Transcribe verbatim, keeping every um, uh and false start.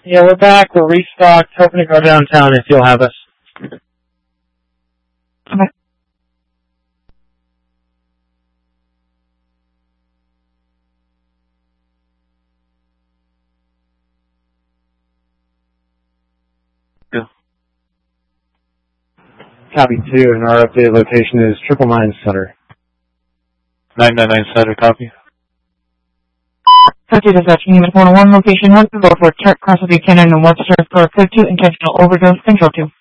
Yeah, we're back. We're restocked. Hoping to go downtown if you'll have us. Okay. Go. Copy two, and our updated location is Triple Nine Center. nine nine nine Center, copy. Copy dispatch. Unit one oh one, location one, go for Turk, Cross Buchanan and Webster for code two, intentional overdose, control two.